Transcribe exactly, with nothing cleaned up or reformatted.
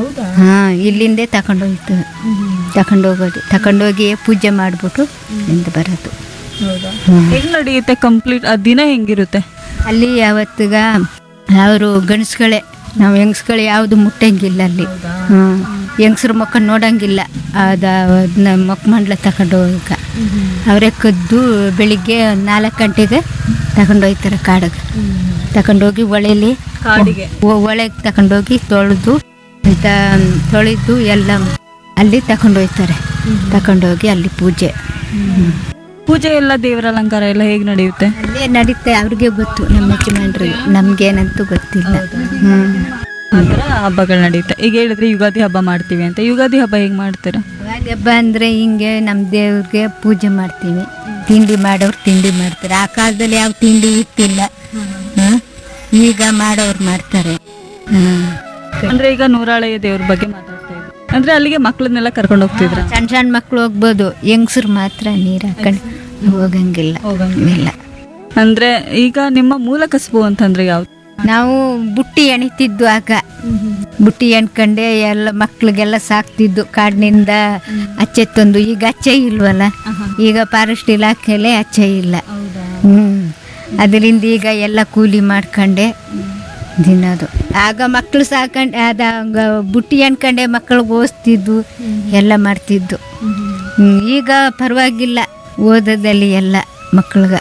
ಹೌದಾ? ಹಾಂ ಇಲ್ಲಿಂದೇ ತಗೊಂಡೋಗ್ತು ತಗೊಂಡೋಗೋದು ತಗೊಂಡೋಗಿ ಪೂಜೆ ಮಾಡಿಬಿಟ್ಟು ಇಂದ ಬರೋದು. ಹೌದಾ? ಹ್ಮ್. ಹೆಂಗ್ ನಡೆಯುತ್ತೆ ಕಂಪ್ಲೀಟ್ ಆ ದಿನ ಹೆಂಗಿರುತ್ತೆ? ಅಲ್ಲಿ ಯಾವತ್ತಿಗ ಅವರು ಗಂಡಸ್ಗಳೇ, ನಾವು ಹೆಂಗಸ್ಗಳು ಯಾವುದು ಮುಟ್ಟಂಗಿಲ್ಲ ಅಲ್ಲಿ. ಹ್ಞೂ ಹೆಂಗಸ್ರ ಮುಖ ನೋಡಂಗಿಲ್ಲ. ಅದು ಅದನ್ನ ಮೊಕ್ಕ ಮಂಡಲ ತಗೊಂಡು ಹೋಗಕ್ಕೆ ಅವರೇ ಕದ್ದು ಬೆಳಿಗ್ಗೆ ನಾಲ್ಕು ಗಂಟೆಗೆ ತಗೊಂಡೋಗ್ತಾರೆ ಕಾಡಿಗೆ. ತಗೊಂಡೋಗಿ ಹೊಳೆಲಿ ಕಾಡಿಗೆ ಒಳಗೆ ತಗೊಂಡೋಗಿ ತೊಳೆದು ಅಂತ ತೊಳೆದು ಎಲ್ಲ ಅಲ್ಲಿ ತಗೊಂಡೋಗ್ತಾರೆ. ತಗೊಂಡೋಗಿ ಅಲ್ಲಿ ಪೂಜೆ ಪೂಜೆ ಎಲ್ಲ ದೇವರ ಅಲಂಕಾರ ಎಲ್ಲ ಹೇಗೆ ನಡೆಯುತ್ತೆ? ಅಲ್ಲೇ ನಡೀತೆ. ಅವ್ರಿಗೆ ಗೊತ್ತು, ನಮ್ಮ ಯಜಮಾನ್ರಿಗೆ. ನಮ್ಗೇನಂತೂ ಗೊತ್ತಿಲ್ಲ. ಹ್ಞೂ ಆ ಥರ ಹಬ್ಬಗಳು ನಡೆಯುತ್ತೆ. ಈಗ ಹೇಳಿದ್ರೆ ಯುಗಾದಿ ಹಬ್ಬ ಮಾಡ್ತೀವಿ ಅಂತ, ಯುಗಾದಿ ಹಬ್ಬ ಹೇಗೆ ಮಾಡ್ತೀರಾ? ಇವಾಗ ಹಬ್ಬ ಅಂದರೆ ಹಿಂಗೆ ನಮ್ಮ ದೇವ್ರಿಗೆ ಪೂಜೆ ಮಾಡ್ತೀವಿ. ತಿಂಡಿ ಮಾಡೋರು ತಿಂಡಿ ಮಾಡ್ತಾರೆ. ಆ ಕಾಲದಲ್ಲಿ ಯಾವ ತಿಂಡಿ ಇತ್ತಿಲ್ಲ. ಹಾಂ ಈಗ ಮಾಡೋರು ಮಾಡ್ತಾರೆ. ಹಾಂ ಅಂದ್ರೆ ಈಗ ನೂರಾಳೆಯ ದೇವ್ರ ಬಗ್ಗೆ ಮಾತಾಡ್ತಾ ಇದ್ವಿ, ಅಂದ್ರೆ ಅಲ್ಲಿಗೆ ಮಕ್ಕಳನ್ನೆಲ್ಲ ಕರ್ಕೊಂಡು ಹೋಗ್ತಿದ್ರ? ಸಣ್ಣ ಸಣ್ಣ ಮಕ್ಳು ಹೋಗ್ಬೋದು, ಹೆಂಗಸ್ರು ಮಾತ್ರ ನೀರು ಹಾಕೊಂಡು ಹೋಗಂಗಿಲ್ಲ. ಹೋಗಂಗಿಲ್ಲ. ಇಲ್ಲ. ಅಂದ್ರೆ ಈಗ ನಿಮ್ಮ ಮೂಲ ಕಸಬು ಅಂತಂದ್ರೆ ಯಾವ್ದು? ನಾವು ಬುಟ್ಟಿ ಎಣಿತಿದ್ದು ಆಗ. ಬುಟ್ಟಿ ಎಣ್ಕಂಡೆ ಎಲ್ಲ ಮಕ್ಳಿಗೆಲ್ಲ ಸಾಕ್ತಿದ್ದು ಕಾಡಿನಿಂದ ಅಚ್ಚೆ ತಂದು. ಈಗ ಅಚ್ಚೆ ಇಲ್ವಲ್ಲ, ಈಗ ಫಾರೆಸ್ಟ್ ಇಲಾಖೆಲೆ ಅಚ್ಚೆ ಇಲ್ಲ. ಹ್ಞೂ ಅದರಿಂದ ಈಗ ಎಲ್ಲ ಕೂಲಿ ಮಾಡ್ಕೊಂಡೆ ತಿನ್ನೋದು. ಆಗ ಮಕ್ಕಳು ಸಾಕಂಡು ಅದ ಬುಟ್ಟಿ ಎಣ್ಕಂಡೆ ಮಕ್ಕಳಿಗೆ ಓದಿಸ್ತಿದ್ದು ಎಲ್ಲ ಮಾಡ್ತಿದ್ದು. ಹ್ಮ್, ಈಗ ಪರವಾಗಿಲ್ಲ ಓದೋದಲ್ಲಿ ಎಲ್ಲ ಮಕ್ಳಿಗೆ